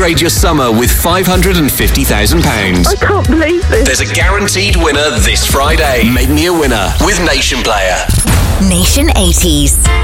Upgrade your summer with £550,000. I can't believe this. There's a guaranteed winner this Friday. Make me a winner with Nation Player. Nation 80s.